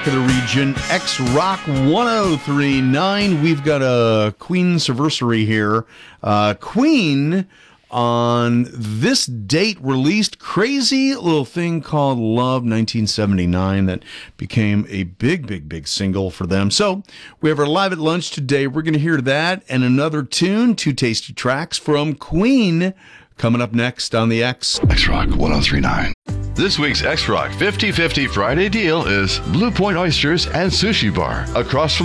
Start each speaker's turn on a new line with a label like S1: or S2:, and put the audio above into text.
S1: Rock of the Region, X Rock 1039. We've got a Queen's anniversary here. Queen, on this date, released Crazy Little Thing Called Love, 1979, that became a big single for them. So we have our Live at Lunch today. We're going to hear that and another tune, two tasty tracks from Queen, coming up next on the X.
S2: X Rock 1039.
S3: This week's X Rock 50-50 Friday deal is Blue Point Oysters and Sushi Bar across from